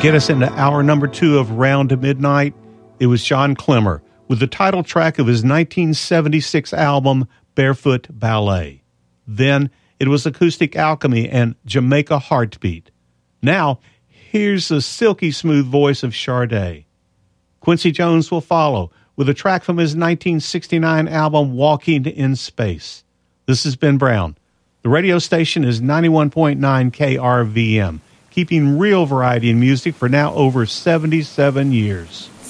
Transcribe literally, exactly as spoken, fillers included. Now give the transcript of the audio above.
get us into hour number two of Round to Midnight, it was John Clemmer with the title track of his nineteen seventy-six album, Barefoot Ballet. Then it was Acoustic Alchemy and Jamaica Heartbeat. Now, here's the silky smooth voice of Sade. Quincy Jones will follow with a track from his nineteen sixty-nine album, Walking in Space. This is Ben Brown. The radio station is ninety-one point nine K R V M, keeping real variety in music for now over seventy-seven years.